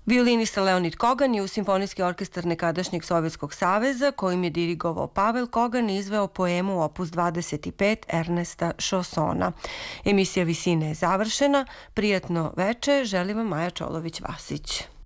Violinista Leonid Kogan je u Simfonijski orkestar nekadašnjeg Sovjetskog saveza, kojim je dirigovao Pavel Kogan, izveo poemu opus 25 Ernesta Šosona. Emisija Visine je završena. Prijatno veče, želi vam Maja Čolović-Vasić.